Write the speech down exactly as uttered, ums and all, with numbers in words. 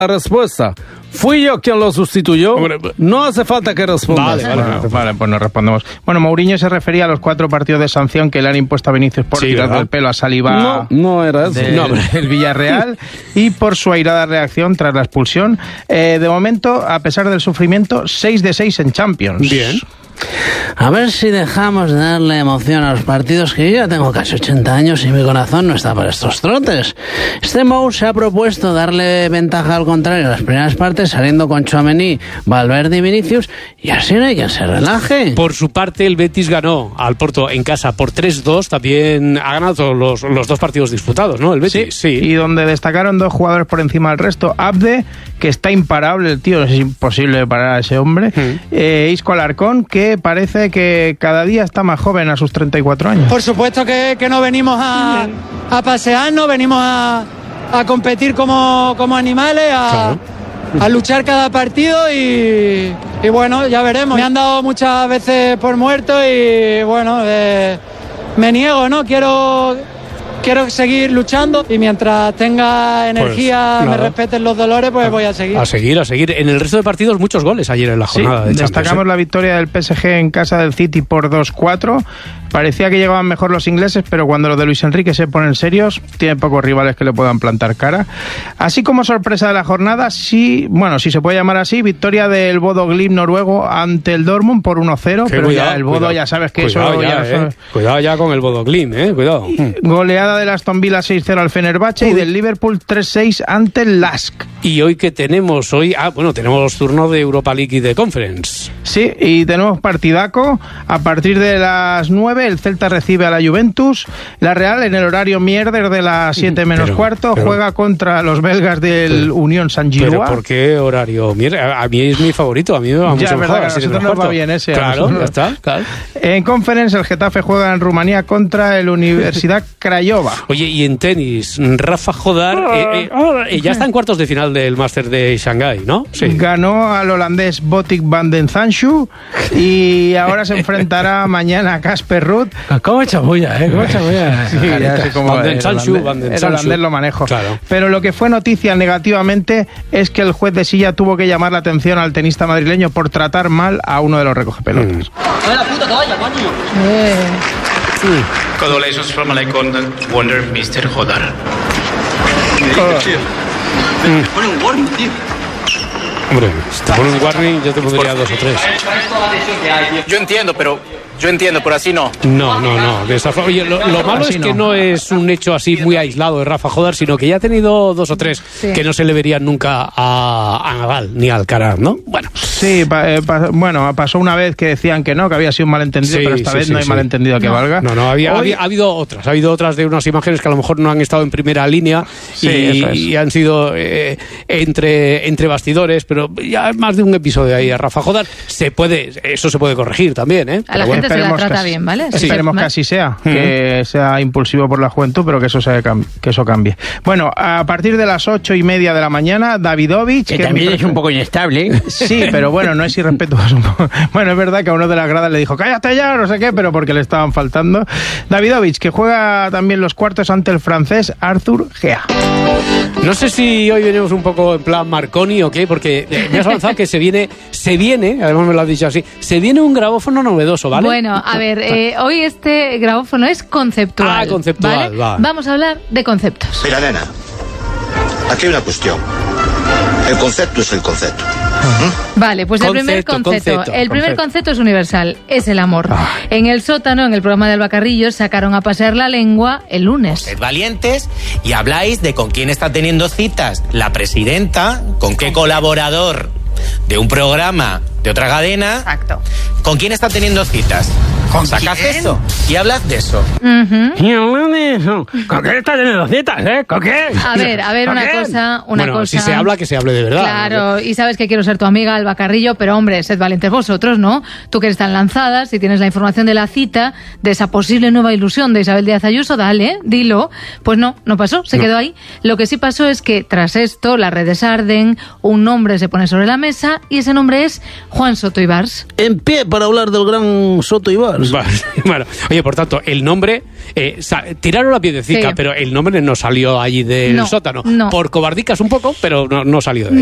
La respuesta. ¿Fui yo quien lo sustituyó? No hace falta que respondas. Vale, vale, vale, vale, pues no respondemos. Bueno, Mourinho se refería a los cuatro partidos de sanción que le han impuesto a Vinicius por Sí, tirar ¿verdad? del pelo a Saliba No, no era eso. del, No, del Villarreal y por su airada reacción tras la expulsión. Eh, de momento, a pesar del sufrimiento, seis de seis en Champions. Bien. A ver si dejamos de darle emoción a los partidos, que yo ya tengo casi ochenta años y mi corazón no está para estos trotes. Este Mou se ha propuesto darle ventaja al contrario en las primeras partes, saliendo con Tchouaméni, Valverde y Vinicius, y así no hay quien se relaje. Por su parte, el Betis ganó al Porto en casa por tres dos. También ha ganado todos los, los dos partidos disputados, ¿no? El Betis, sí. Y donde destacaron dos jugadores por encima del resto. Abde, que está imparable, el tío, es imposible parar a ese hombre. Mm. Eh, Isco Alarcón, que parece que cada día está más joven a sus treinta y cuatro años. Por supuesto que, que no venimos a, a pasearnos, venimos a, a competir como, como animales, a, a luchar cada partido y, y bueno, ya veremos. Me han dado muchas veces por muerto y bueno, eh, me niego, ¿no? Quiero... Quiero seguir luchando y mientras tenga energía, Pues, me nada. respeten los dolores, pues voy a seguir. A seguir, a seguir. En el resto de partidos, muchos goles ayer en la Sí, jornada de Champions, destacamos ¿eh? la victoria del P S G en casa del City por dos cuatro. Parecía que llegaban mejor los ingleses, pero cuando los de Luis Enrique se ponen serios, tiene pocos rivales que le puedan plantar cara. Así como sorpresa de la jornada, sí, bueno, si se puede llamar así, victoria del Bodo Glimt noruego ante el Dortmund por uno cero, Que pero cuidado, ya el Bodo cuidado. ya sabes que Cuidado eso ya, ya... eh. Cuidado ya con el Bodo Glimt, eh. Cuidado. Goleada del Aston Villa seis cero al Fenerbahce y del Liverpool tres seis ante el Lask. Y hoy que tenemos, hoy, ah, bueno, tenemos turno de Europa League y de Conference. Sí, y tenemos partidaco. A partir de las nueve el Celta recibe a la Juventus. La Real en el horario mierder de las siete menos Pero, cuarto pero- juega contra los belgas del Pero- Unión ¿Pero Saint-Gillois. por qué horario? Mira, a mí es mi favorito, a mí me va Ya, mucho es verdad, mejor. que a las siete nosotros menos nos va cuarto. bien ese. a Claro, nosotros ya no. está. Claro. En Conference el Getafe juega en Rumanía contra el Universidad Craiova. Oye, y en tenis, Rafa Jodar eh, eh, eh, ya está en cuartos de final del Máster de Shanghái, ¿no? Sí. Ganó al holandés Botic van den Zandschu y ahora se enfrentará mañana a Casper Ruud. ¿Cómo chabulla, eh? ¿Cómo chabulla? Sí, ya sé cómo Van den el Zandschu, holandés- Van den el Zandschu. holandés lo manejo. Claro. Pero lo que fue noticia negativamente es que el juez de silla tuvo que llamar la atención al tenista madrileño por tratar mal a uno de los recogepelotas. Congratulations from my golden wonder, mister Jodar. Hombre, si te ponen un warning, yo te pondría dos o tres. Yo entiendo, pero yo entiendo, pero así no. No, no, no. De esa forma. Oye, lo, lo malo Así es que no. no es un hecho así muy aislado de Rafa Jodar, sino que ya ha tenido dos o tres que no se le verían nunca a, a Nadal ni a Alcaraz, ¿no? Bueno. Sí, pa- eh, pa- bueno, pasó una vez que decían que no, que había sido un malentendido, Sí, pero esta sí, vez sí, no hay sí. malentendido que valga. No, no, había, Hoy- había- ha habido otras, ha habido otras de unas imágenes que a lo mejor no han estado en primera línea Sí, y, eso es. y han sido eh, entre, entre bastidores, pero ya más de un episodio ahí a Rafa Jodar. Se puede, eso se puede corregir también, ¿eh? A la Bueno, gente se la esperemos trata que- bien, ¿vale? Sí, esperemos que así sea, que sea impulsivo por la juventud, pero que eso, se cam- que eso cambie. Bueno, a partir de las ocho y media de la mañana, Davidovich... Que que también es un poco inestable. Sí, pero bueno, no es irrespetuoso. Bueno, es verdad que a uno de las gradas le dijo, cállate ya, no sé qué, pero porque le estaban faltando. Davidovich, que juega también los cuartos ante el francés Arthur Gea. No sé si hoy venimos un poco en plan Marconi o qué, porque eh, me has avanzado que se viene, se viene, además me lo has dicho así, se viene un grabófono novedoso, ¿vale? Bueno, a ver, eh, hoy este grabófono es conceptual. Ah, conceptual, ¿vale? va. Vamos a hablar de conceptos. Mira, nena, aquí hay una cuestión. El concepto es el concepto. Vale, pues el primer Concepto, concepto. concepto, el primer concepto. concepto es universal, es el amor. En el sótano, en el programa de Alba Carrillo, sacaron a pasear la lengua el lunes. Sed valientes y habláis de con quién está teniendo citas la presidenta, con qué colaborador de un programa de otra cadena, Exacto. con quién está teniendo citas. Sacad eso y hablad de eso. Ujú. Y hablando de eso, ¿con qué está teniendo citas, eh? ¿Con qué? A ver, a ver, ¿Con una quién? cosa, una bueno, cosa. si se habla, que se hable de verdad. Claro, y sabes que quiero ser tu amiga, Alba Carrillo, pero hombre, sed valientes vosotros, ¿no? Tú que eres tan lanzada, si tienes la información de la cita, de esa posible nueva ilusión de Isabel Díaz Ayuso, dale, dilo. Pues no, no pasó, se No. quedó ahí. Lo que sí pasó es que tras esto, las redes arden, un nombre se pone sobre la mesa y ese nombre es Juan Soto Ibars. En pie para hablar del gran Soto Ibars. nosotros. Bueno, oye, por tanto, el nombre, eh, sa- tiraron la piedecica, Sí. pero el nombre no salió allí del No, sótano. no. Por cobardicas un poco, pero no, no salió de ahí.